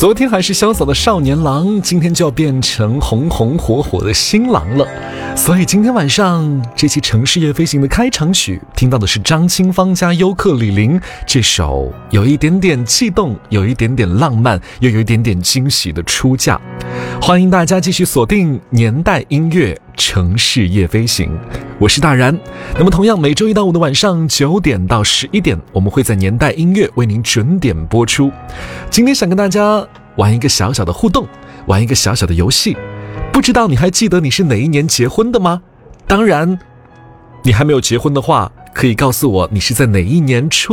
昨天还是潇洒的少年郎，今天就要变成红红火火的新郎了。所以今天晚上这期城市夜飞行的开场曲，听到的是张清芳加尤克里林这首有一点点悸动，有一点点浪漫，又有一点点惊喜的出嫁。欢迎大家继续锁定年代音乐城市夜飞行，我是大然。那么同样每周一到五的晚上9点到11点，我们会在年代音乐为您准点播出。今天想跟大家玩一个小小的互动，玩一个小小的游戏。不知道你还记得你是哪一年结婚的吗？当然你还没有结婚的话，可以告诉我你是在哪一年出